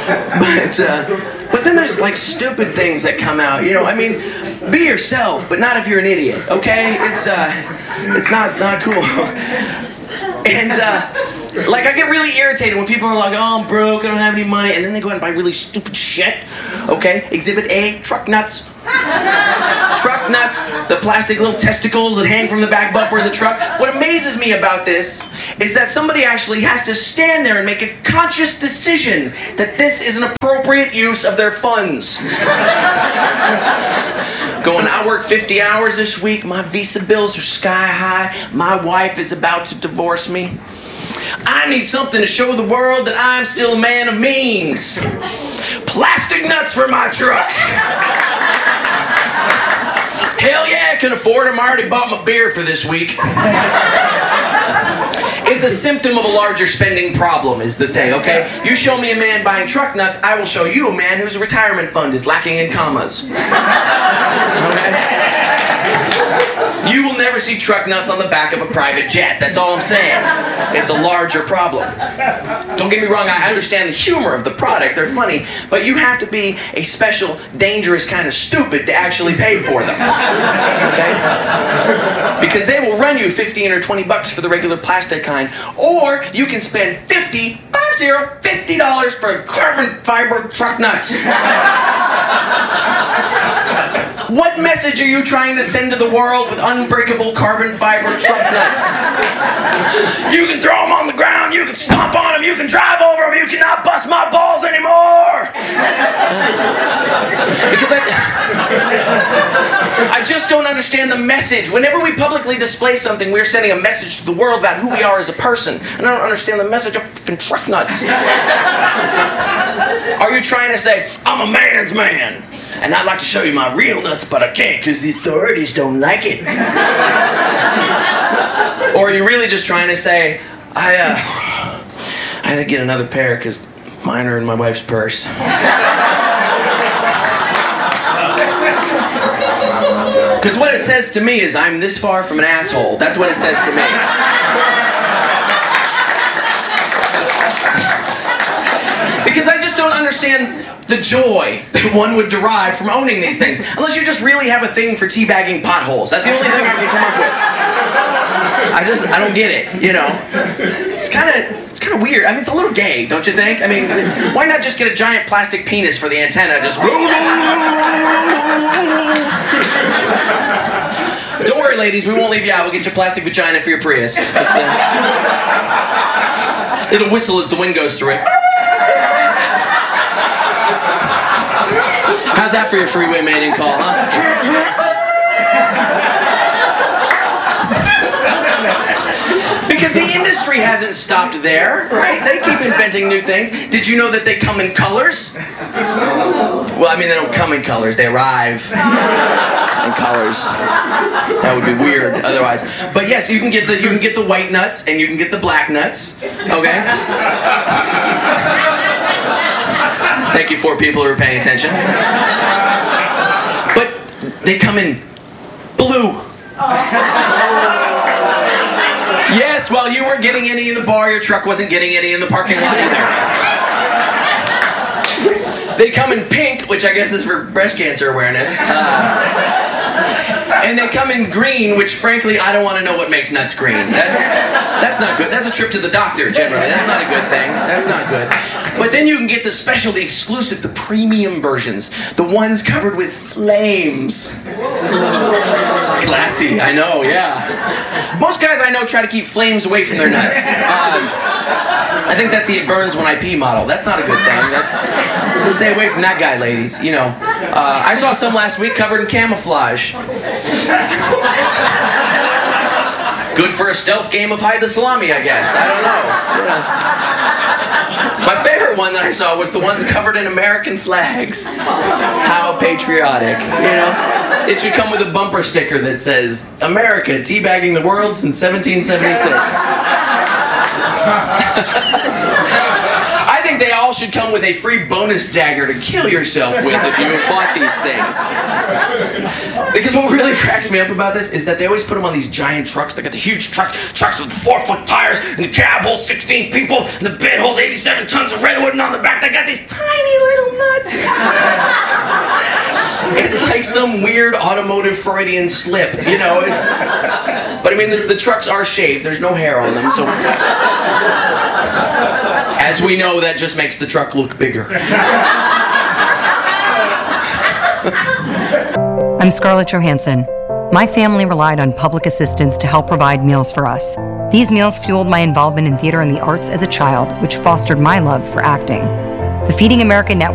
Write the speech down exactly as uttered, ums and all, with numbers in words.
But, uh, but then there's like stupid things that come out. You know, I mean, be yourself, but not if you're an idiot, okay? It's, uh, it's not, not cool. And, uh, like, I get really irritated when people are like, oh, I'm broke, I don't have any money, and then they go out and buy really stupid shit, okay? Exhibit A, truck nuts. Truck nuts, the plastic little testicles that hang from the back bumper of the truck. What amazes me about this is that somebody actually has to stand there and make a conscious decision that this is an appropriate use of their funds. Going, I work fifty hours this week, my visa bills are sky high, my wife is about to divorce me. I need something to show the world that I'm still a man of means. Plastic nuts for my truck. Hell yeah, I can afford them. I already bought my beer for this week. It's a symptom of a larger spending problem is the thing, okay? You show me a man buying truck nuts, I will show you a man whose retirement fund is lacking in commas. Okay? You will never see truck nuts on the back of a private jet. That's all I'm saying. It's a larger problem. Don't get me wrong, I understand the humor of the product. They're funny. But you have to be a special, dangerous kind of stupid to actually pay for them. Okay? Because they will run you fifteen or twenty bucks for the regular plastic kind. Or you can spend fifty, five zero, fifty dollars for carbon fiber truck nuts. What message are you trying to send to the world with unbreakable carbon fiber truck nuts? You can throw them on the ground, you can stomp on them, you can drive over them, you cannot bust my balls anymore! Because I... I just don't understand the message. Whenever we publicly display something, we're sending a message to the world about who we are as a person. And I don't understand the message of fucking truck nuts. Are you trying to say, I'm a man's man, and I'd like to show you my real nuts, but I can't because the authorities don't like it? Or are you really just trying to say, I, uh, I had to get another pair because mine are in my wife's purse? Because what it says to me is, I'm this far from an asshole. That's what it says to me. Because I just don't understand the joy that one would derive from owning these things. Unless you just really have a thing for teabagging potholes. That's the only thing I can come up with. I just, I don't get it, you know? It's kind of, it's kind of weird. I mean, it's a little gay, don't you think? I mean, why not just get a giant plastic penis for the antenna? Just... Don't worry, ladies, we won't leave you out. We'll get you a plastic vagina for your Prius. Uh, it'll whistle as the wind goes through it. How's that for your freeway mating call, huh? Because the industry hasn't stopped there, right? They keep inventing new things. Did you know that they come in colors? Well, I mean, they don't come in colors. They arrive in colors. That would be weird otherwise. But yes, you can get the you can get the white nuts and you can get the black nuts. Okay? Thank you, four people who are paying attention. But they come in blue. Yes, while you weren't getting any in the bar, your truck wasn't getting any in the parking lot either. They come in pink, which I guess is for breast cancer awareness. Uh, and they come in green, which frankly, I don't want to know what makes nuts green. That's that's not good. That's a trip to the doctor, generally. That's not a good thing. That's not good. But then you can get the special, the exclusive, the premium versions. The ones covered with flames. Classy, I know, yeah. Most guys I know try to keep flames away from their nuts. Um, I think that's the it burns when I pee model. That's not a good thing. That's stay away from that guy, ladies. You know, uh, I saw some last week covered in camouflage. Good for a stealth game of hide the salami, I guess. I don't know. Yeah. My favorite one that I saw was the ones covered in American flags. How patriotic, you know? It should come with a bumper sticker that says, America, teabagging the world since seventeen seventy-six. I think they all should come with a free bonus dagger to kill yourself with if you have bought these things. Because what really cracks me up about this is that they always put them on these giant trucks. They got the huge trucks, trucks with four-foot tires, and the cab holds sixteen people, and the bed holds eighty-seven tons of redwood, and on the back they got these tiny little nuts. It's like some weird automotive Freudian slip, you know, it's... But I mean, the, the trucks are shaved, there's no hair on them, so... As we know, that just makes the truck look bigger. I'm Scarlett Johansson. My family relied on public assistance to help provide meals for us. These meals fueled my involvement in theater and the arts as a child, which fostered my love for acting. The Feeding America Network